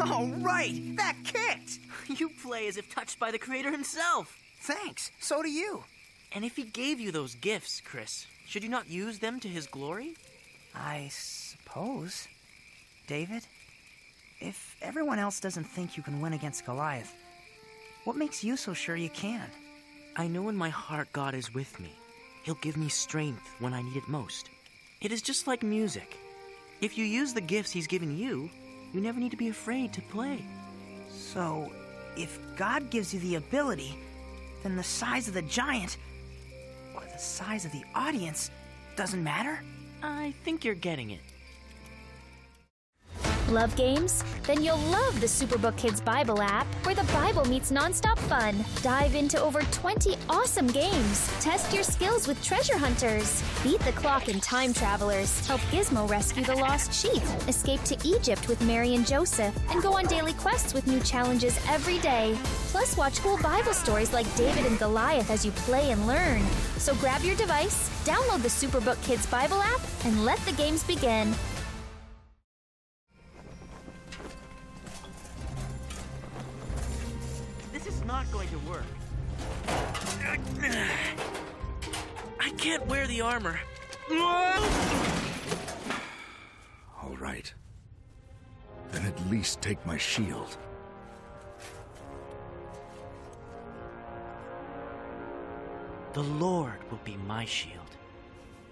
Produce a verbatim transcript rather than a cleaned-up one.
Oh, right! That kicked! You play as if touched by the Creator himself. Thanks, so do you. And if he gave you those gifts, Chris, should you not use them to his glory? I suppose. David, if everyone else doesn't think you can win against Goliath, what makes you so sure you can? I know in my heart God is with me. He'll give me strength when I need it most. It is just like music. If you use the gifts he's given you, you never need to be afraid to play. So, if God gives you the ability, then the size of the giant, or the size of the audience, doesn't matter? I think you're getting it. Love games? Then you'll love the Superbook Kids Bible app, where the Bible meets nonstop fun. Dive into over twenty awesome games. Test your skills with treasure hunters. Beat the clock in Time Travelers. Help Gizmo rescue the lost sheep. Escape to Egypt with Mary and Joseph. And go on daily quests with new challenges every day. Plus, watch cool Bible stories like David and Goliath as you play and learn. So grab your device, download the Superbook Kids Bible app, and let the games begin. Not going to work. I can't wear the armor. All right. Then at least take my shield. The Lord will be my shield.